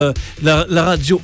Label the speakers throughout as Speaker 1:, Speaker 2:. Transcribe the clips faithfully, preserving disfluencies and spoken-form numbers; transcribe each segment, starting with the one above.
Speaker 1: Euh, la, la radio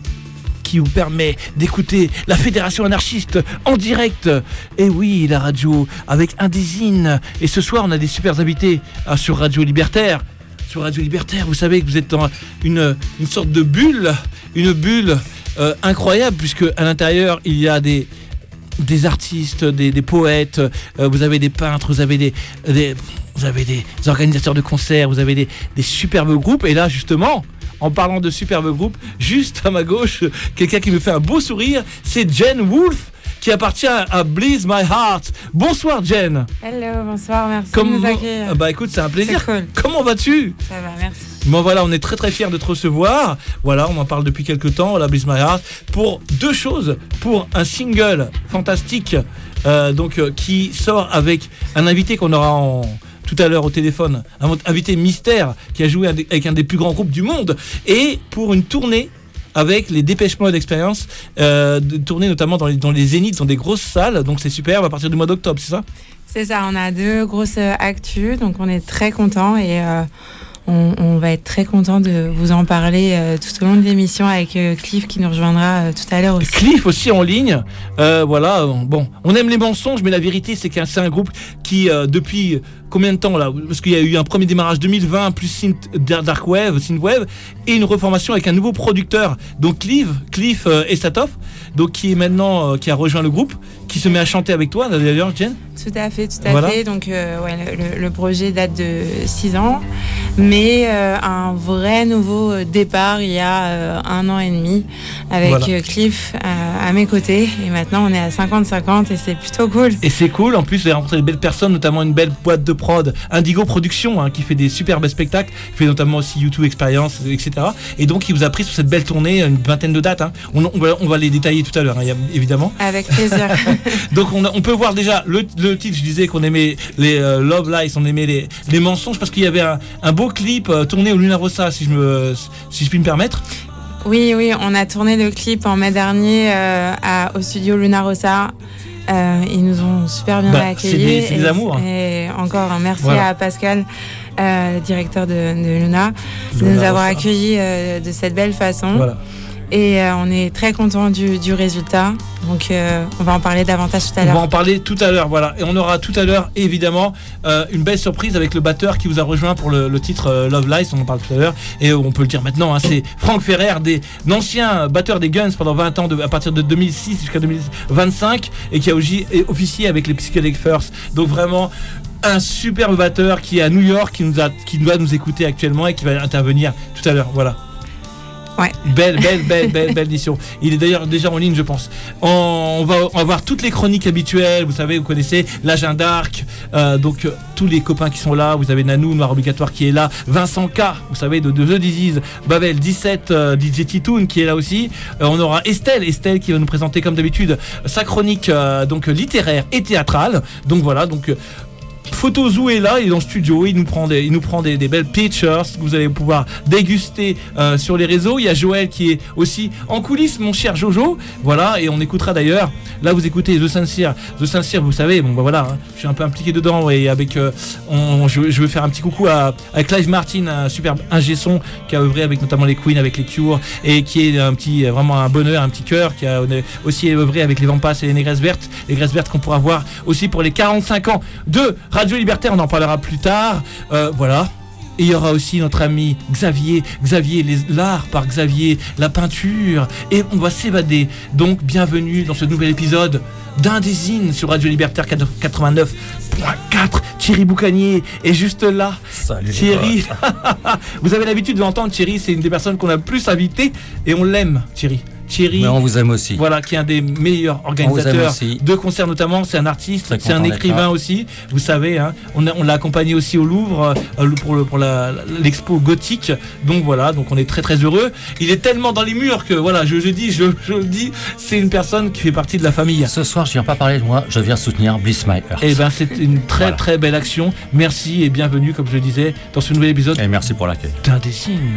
Speaker 1: qui vous permet d'écouter la Fédération anarchiste en direct. Et oui, la radio avec Indésine. Et ce soir, on a des super invités ah, sur Radio Libertaire. Sur Radio Libertaire, vous savez que vous êtes dans une, une sorte de bulle, une bulle euh, incroyable, puisque à l'intérieur, il y a des, des artistes, des, des poètes, euh, vous avez des peintres, vous avez des... des vous avez des organisateurs de concerts, vous avez des, des superbes groupes. Et là, justement, en parlant de superbes groupes, juste à ma gauche, quelqu'un qui me fait un beau sourire, c'est Jen Wolf, qui appartient à Bleeds My Heart. Bonsoir Jen.
Speaker 2: Hello, bonsoir, merci
Speaker 1: Comment...
Speaker 2: de nous accueillir.
Speaker 1: Bah écoute, c'est un plaisir.
Speaker 2: C'est cool.
Speaker 1: Comment vas-tu?
Speaker 2: Ça va, merci.
Speaker 1: Bon voilà, on est très très fiers de te recevoir. Voilà, on en parle depuis quelques temps, la Bleeds My Heart, pour deux choses. Pour un single fantastique, euh, donc euh, qui sort avec un invité qu'on aura en... tout à l'heure au téléphone, un invité mystère qui a joué avec un des plus grands groupes du monde, et pour une tournée avec les Dépêche Mode Experience, euh, de tournée notamment dans les, dans les Zéniths, dans des grosses salles, donc c'est super, à partir du mois d'octobre, c'est ça?
Speaker 2: C'est ça, on a deux grosses actus, donc on est très contents et euh, on, on va être très contents de vous en parler euh, tout au long de l'émission avec euh, Cliff qui nous rejoindra euh, tout à l'heure aussi.
Speaker 1: Cliff aussi en ligne, euh, voilà, bon, on aime les mensonges, mais la vérité c'est qu'un c'est un groupe qui euh, depuis combien de temps là, parce qu'il y a eu un premier démarrage deux mille vingt plus synth, dark wave, synthwave, et une reformation avec un nouveau producteur, donc Cliff, Cliff euh, Esatov, donc qui est maintenant euh, qui a rejoint le groupe, qui se met à chanter avec toi d'ailleurs, Jen.
Speaker 2: Tout à fait, tout à
Speaker 1: voilà.
Speaker 2: fait. Donc euh, ouais, le, le projet date de six ans, mais euh, un vrai nouveau départ il y a euh, un an et demi avec voilà. euh, Cliff euh, à mes côtés, et maintenant on est à cinquante cinquante et c'est plutôt cool.
Speaker 1: Et c'est cool, en plus vous avez rencontré de belles personnes, notamment une belle boîte de prod, Indigo Production, hein, qui fait des superbes spectacles, fait notamment aussi YouTube Experience, et cetera. Et donc il vous a pris sur cette belle tournée une vingtaine de dates. Hein. On, on, va, on va les détailler tout à l'heure, hein, évidemment.
Speaker 2: Avec plaisir.
Speaker 1: Donc on, a, on peut voir déjà le, le titre, je disais qu'on aimait les euh, Love Lies, on aimait les, les mensonges, parce qu'il y avait un, un beau clip euh, tourné au Luna Rossa, si je, me, si je puis me permettre.
Speaker 2: Oui, oui, on a tourné le clip en mai dernier euh, à, au studio Luna Rossa. Euh, ils nous ont super bien
Speaker 1: bah,
Speaker 2: accueillis.
Speaker 1: C'est des, des amours. Hein.
Speaker 2: Et encore un merci
Speaker 1: voilà.
Speaker 2: à Pascal, euh, le directeur de, de Luna, de nous avoir accueillis euh, de cette belle façon.
Speaker 1: Voilà.
Speaker 2: Et euh, on est très content du, du résultat. Donc euh, on va en parler davantage tout à l'heure.
Speaker 1: On va en parler tout à l'heure, voilà. Et on aura tout à l'heure, évidemment, euh, une belle surprise avec le batteur qui vous a rejoint pour le, le titre euh, Love Lies, on en parle tout à l'heure. Et on peut le dire maintenant, hein, c'est Franck Ferrer, des anciens batteurs des Guns pendant vingt ans, de, à partir de deux mille six jusqu'à deux mille vingt-cinq, et qui a aussi officié avec les Psychedelic Furs. Donc vraiment un superbe batteur qui est à New York, qui, nous a, qui doit nous écouter actuellement et qui va intervenir tout à l'heure, voilà.
Speaker 2: Ouais.
Speaker 1: Belle, belle, belle, belle, belle édition. Il est d'ailleurs déjà en ligne, je pense. On va, on va voir toutes les chroniques habituelles. Vous savez, vous connaissez l'agenda d'Arc. Euh, donc, euh, tous les copains qui sont là. Vous avez Nanou, Noir Obligatoire qui est là. Vincent K, vous savez, de, de The Disease. Babel dix-sept, euh, D J Titoon qui est là aussi. Euh, on aura Estelle, Estelle qui va nous présenter, comme d'habitude, sa chronique euh, donc littéraire et théâtrale. Donc voilà, donc. Euh, Photozoo est là, il est dans le studio, il nous prend des, il nous prend des, des belles pictures que vous allez pouvoir déguster euh, sur les réseaux. Il y a Joël qui est aussi en coulisses, mon cher Jojo. Voilà, et on écoutera d'ailleurs. Là, vous écoutez The Sincere. The Sincere, vous savez, bon bah voilà, hein, je suis un peu impliqué dedans et avec, euh, on, je, je veux faire un petit coucou à, à Clive Martin, un superbe ingé son qui a œuvré avec notamment les Queen, avec les Cure, et qui est un petit, vraiment un bonheur, un petit cœur, qui a aussi œuvré avec les Vampas et les Négresses Vertes, les Négresses Vertes qu'on pourra voir aussi pour les quarante-cinq ans de Radio Libertaire, on en parlera plus tard. Euh, voilà. Et il y aura aussi notre ami Xavier, Xavier, les, l'art par Xavier, la peinture, et on va s'évader. Donc bienvenue dans ce nouvel épisode d'Indésine sur Radio Libertaire quatre-vingt-neuf point quatre. Thierry Boucanier est juste là.
Speaker 3: Salut
Speaker 1: Thierry. Vous avez l'habitude de l'entendre, Thierry, c'est une des personnes qu'on a le plus invitées et on l'aime, Thierry. Thierry,
Speaker 3: mais on vous aime aussi.
Speaker 1: Voilà, qui est un des meilleurs organisateurs de concerts notamment. C'est un artiste, c'est un écrivain aussi. Vous savez, hein, on, a, on l'a accompagné aussi au Louvre euh, pour, le, pour la, l'expo gothique. Donc voilà, donc on est très très heureux. Il est tellement dans les murs que voilà, je, je dis, je, je le dis, c'est une personne qui fait partie de la famille.
Speaker 3: Ce soir, je viens pas parler de moi, je viens soutenir Bleeds My Heart.
Speaker 1: Et ben, c'est une très voilà. très belle action. Merci et bienvenue, comme je le disais, dans ce nouvel épisode.
Speaker 3: Et merci pour l'accueil.
Speaker 1: D'Indésine.